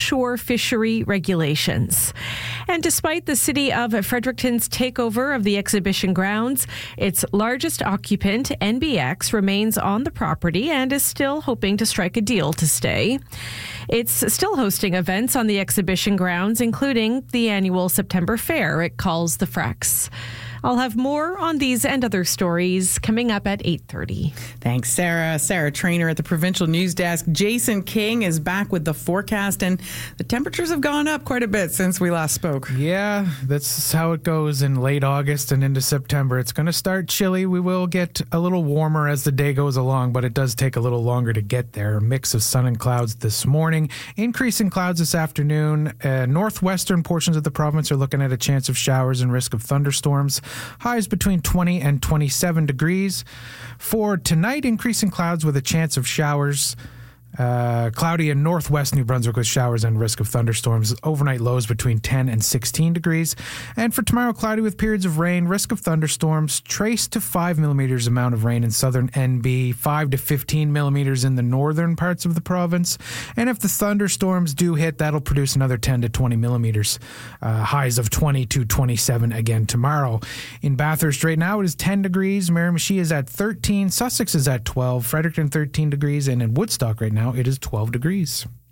offshore fishery regulations. And despite the city of Fredericton's takeover of the exhibition grounds, its largest occupant, NBX, remains on the property and is still hoping to strike a deal to stay. It's still hosting events on the exhibition grounds, including the annual September fair it calls the Frex. I'll have more on these and other stories coming up at 8:30. Thanks, Sarah. Sarah Trainer at the Provincial News Desk. Jason King is back with the forecast, and the temperatures have gone up quite a bit since we last spoke. Yeah, that's how it goes in late August and into September. It's going to start chilly. We will get a little warmer as the day goes along, but it does take a little longer to get there. A mix of sun and clouds this morning. Increasing clouds this afternoon. Northwestern portions of the province are looking at a chance of showers and risk of thunderstorms. Highs between 20 and 27 degrees. For tonight, increasing clouds with a chance of showers. Cloudy in northwest New Brunswick with showers and risk of thunderstorms. Overnight lows between 10 and 16 degrees. And for tomorrow, cloudy with periods of rain, risk of thunderstorms, trace to 5 millimeters amount of rain in southern NB, 5 to 15 millimeters in the northern parts of the province. And if the thunderstorms do hit, that'll produce another 10 to 20 millimeters. Highs of 20 to 27 again tomorrow. In Bathurst right now, it is 10 degrees. Miramichi is at 13. Sussex is at 12. Fredericton 13 degrees. And in Woodstock right now, it is 12 degrees.